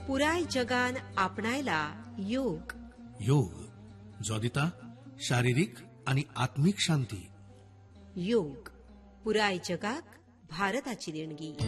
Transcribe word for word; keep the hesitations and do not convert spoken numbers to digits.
पुराय जगान आपणायला योग. योग जो दिता शारिरीक आणि आत्मिक शांती. योग पुराय जगाक भारताची देणगी.